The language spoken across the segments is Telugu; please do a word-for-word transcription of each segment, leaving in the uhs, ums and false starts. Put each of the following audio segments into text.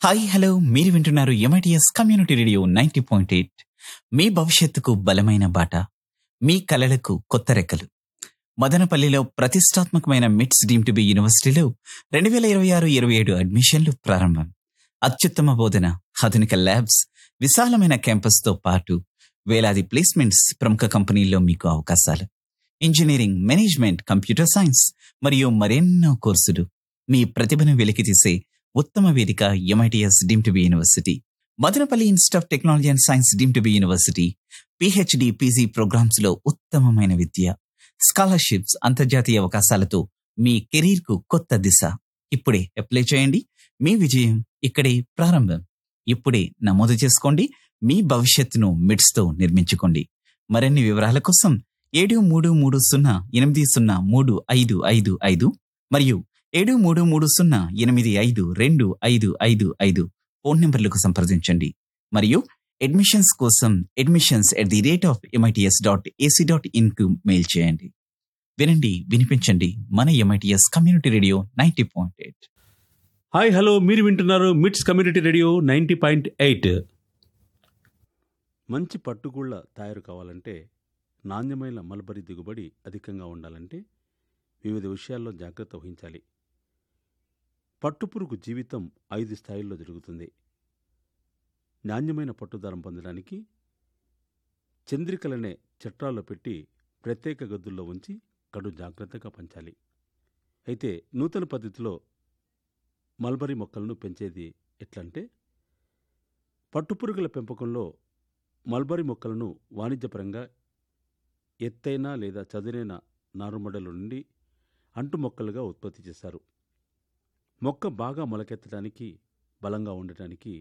హాయ్ హలో మీరు వింటున్నారు MITS community radio ninety point eight. మీ భవిష్యత్తుకు బలమైన బాట, మీ కలలకు కొత్త రెక్కలు. మదనపల్లిలో ప్రతిష్టాత్మకమైన మిట్స్ డీమ్ టు బి యూనివర్సిటీలో రెండు వేల ఇరవై ఆరు ఇరవై ఏడు అడ్మిషన్లు ప్రారంభం. అత్యుత్తమ బోధన, ఆధునిక ల్యాబ్స్, విశాలమైన క్యాంపస్తో పాటు వేలాది ప్లేస్మెంట్స్, ప్రముఖ కంపెనీల్లో మీకు అవకాశాలు. ఇంజనీరింగ్, మేనేజ్మెంట్, కంప్యూటర్ సైన్స్ మరియు మరెన్నో కోర్సులు. మీ ప్రతిభను వెలికితీసే ఉత్తమ వేదిక MITS deem to be university. Madanapalle institute of technology and science deem to be university. PhD, PG programmes లో ఉత్తమమైన విద్య, స్కాలర్షిప్స్, అంతర్జాతీయ అవకాశాలతో మీ కెరీర్ కు కొత్త దిశ. ఇప్పుడే అప్లై చేయండి. మీ విజయం ఇక్కడే ప్రారంభం. ఇప్పుడే నమోదు చేసుకోండి. మీ భవిష్యత్తును మిడ్స్ తో నిర్మించుకోండి. మరిన్ని వివరాల కోసం ఏడు మూడు మూడు సున్నా ఎనిమిది సున్నా మూడు ఐదు ఐదు ఐదు మరియు ఏడు మూడు మూడు సున్నా ఎనిమిది ఐదు రెండు ఐదు ఐదు ఐదు ఫోన్ నెంబర్లకు సంప్రదించండి. మరియు అడ్మిషన్స్ కోసం admissions at the rate of MITS dot AC dot in కు మెయిల్ చేయండి. వినండి, వినిపించండి. మన MITS community radio ninety point eight. Hi hello మీరు వింటున్నారు మిట్స్ community radio ninety point eight. మంచి పట్టుగూళ్ళ తయారు కావాలంటే, నాణ్యమైన మల్బరీ దిగుబడి అధికంగా ఉండాలంటే వివిధ విషయాల్లో జాగ్రత్త వహించాలి. పట్టుపురుగు జీవితం ఐదు స్థాయిల్లో జరుగుతుంది. నాణ్యమైన పట్టుదారం పొందడానికి చంద్రికలనే చట్రాల్లో పెట్టి ప్రత్యేక గదుల్లో ఉంచి కడు జాగ్రత్తగా పంచాలి. అయితే నూతన పద్ధతిలో మల్బరీ మొక్కలను పెంచేది ఎట్లంటే, పట్టుపురుగుల పెంపకంలో మల్బరీ మొక్కలను వాణిజ్యపరంగా ఎత్తైన లేదా చదునైన నారుమడల నుండి అంటు మొక్కలుగా ఉత్పత్తి చేశారు. మొక్క బాగా మొలకెత్తడానికి, బలంగా ఉండటానికి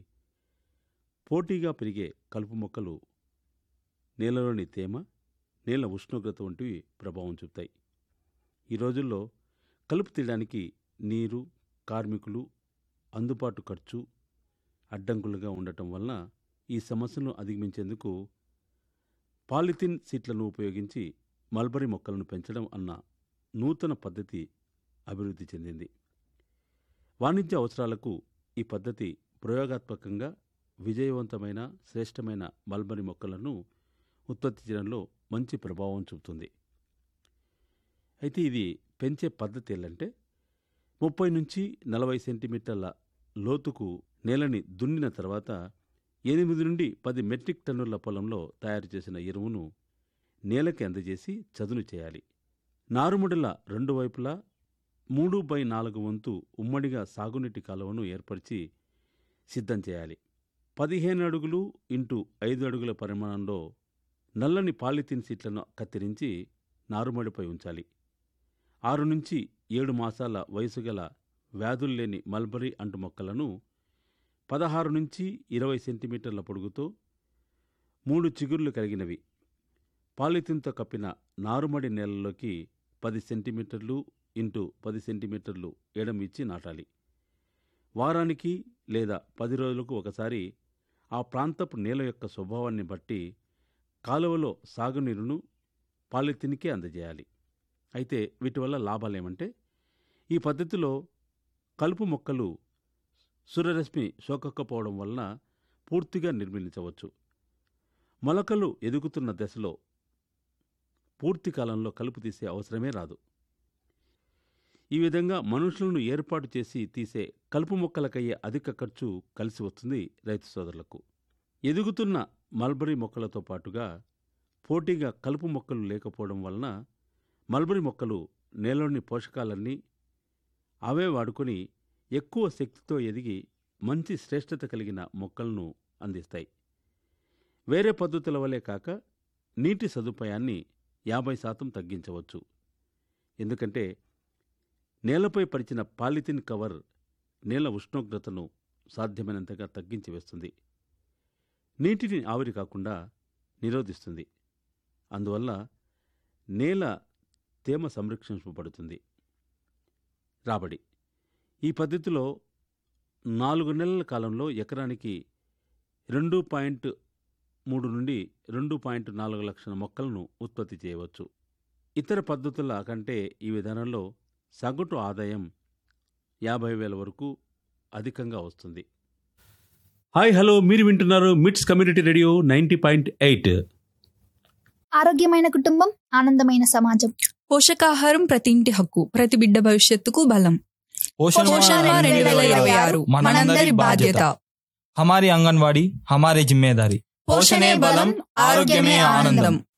పోటీగా పెరిగే కలుపు మొక్కలు నేలలోని తేమ, నేల ఉష్ణోగ్రత వంటివి ప్రభావం చూపుతాయి. ఈ రోజుల్లో కలుపు తీయడానికి నీరు, కార్మికులు, అందుబాటు ఖర్చు అడ్డంకులుగా ఉండటం వలన ఈ సమస్యను అధిగమించేందుకు పాలిథిన్ సీట్లను ఉపయోగించి మల్బరీ మొక్కలను పెంచడం అన్న నూతన పద్ధతి అభివృద్ధి చెందింది. వాణిజ్య అవసరాలకు ఈ పద్ధతి ప్రయోగాత్మకంగా విజయవంతమైన శ్రేష్టమైన మల్బరీ మొక్కలను ఉత్పత్తి చేయడంలో మంచి ప్రభావం చూపుతుంది. అయితే ఇది పెంచే పద్ధతి ఏంటంటే, ముప్పై నుంచి నలభై సెంటీమీటర్ల లోతుకు నేలని దున్నిన తర్వాత ఎనిమిది నుండి పది మెట్రిక్ టన్నుల పొలంలో తయారు చేసిన ఎరువును నేలకి అందజేసి చదును చేయాలి. నారుమడుల రెండు వైపులా మూడు బై నాలుగు వంతు ఉమ్మడిగా సాగునీటి కాలువను ఏర్పరిచి సిద్ధం చేయాలి. పదిహేను అడుగులు ఇంటూ ఐదు అడుగుల పరిమాణంలో నల్లని పాలిథిన్ సీట్లను కత్తిరించి నారుమడిపై ఉంచాలి. ఆరు నుంచి ఏడు మాసాల వయసు గల వ్యాధుల్లేని మల్బరీ అంటు మొక్కలను పదహారు నుంచి ఇరవై సెంటీమీటర్ల పొడుగుతో మూడు చిగుర్లు కలిగినవి పాలిథిన్తో కప్పిన నారుమడి నేలలోకి పది సెంటీమీటర్లు ఇంటూ పది సెంటీమీటర్లు ఎడం ఇచ్చి నాటాలి. వారానికి లేదా పది రోజులకు ఒకసారి ఆ ప్రాంతపు నేల యొక్క స్వభావాన్ని బట్టి కాలువలో సాగునీరును పాలిథిన్కే అందజేయాలి. అయితే వీటి వల్ల లాభాలేమంటే, ఈ పద్ధతిలో కలుపు మొక్కలు సూర్యరశ్మి సోకకపోవడం వలన పూర్తిగా నిర్మూలించవచ్చు. మొలకలు ఎదుగుతున్న దశలో పూర్తి కాలంలో కలుపు తీసే అవసరమే రాదు. ఈ విధంగా మనుషులను ఏర్పాటు చేసి తీసే కలుపు మొక్కలకయ్యే అధిక ఖర్చు కలిసి వస్తుంది రైతు సోదరులకు. ఎదుగుతున్న మల్బరీ మొక్కలతో పాటుగా పోటీగా కలుపు మొక్కలు లేకపోవడం వలన మల్బరీ మొక్కలు నేలలోని పోషకాలన్నీ అవే వాడుకొని ఎక్కువ శక్తితో ఎదిగి మంచి శ్రేష్టత కలిగిన మొక్కలను అందిస్తాయి. వేరే పద్ధతుల వలె కాక నీటి సదుపాయాన్ని యాభై శాతం తగ్గించవచ్చు. ఎందుకంటే నేలపై పరిచిన పాలిథిన్ కవర్ నేల ఉష్ణోగ్రతను సాధ్యమైనంతగా తగ్గించి వేస్తుంది. నీటిని ఆవిరి కాకుండా నిరోధిస్తుంది. అందువల్ల నేల తేమ సంరక్షించబడుతుంది. రాబడి ఈ పద్ధతిలో నాలుగు నెలల కాలంలో ఎకరానికి రెండు పాయింట్ మూడు నుండి రెండు పాయింట్ నాలుగు లక్షల మొక్కలను ఉత్పత్తి చేయవచ్చు. ఇతర పద్ధతుల కంటే ఈ విధానంలో సగటు ఆదాయం యాభై వేల వరకు అధికంగా వస్తుంది. హాయ్ హలో, మీరు వింటున్నారు మిట్స్ community radio ninety point eight. ఆరోగ్యమైన కుటుంబం, ఆనందమైన సమాజం. పోషకాహారం ప్రతి ఇంటి హక్కు, ప్రతి బిడ్డ భవిష్యత్తుకు బలం. पोषण పోషణ माह రెండు వేల ఇరవై ఆరు మనందరి బాధ్యత. हमारी आंगनवाड़ी हमारी जिम्मेदारी. పోషణే బలం, ఆరోగ్యమే ఆనందం.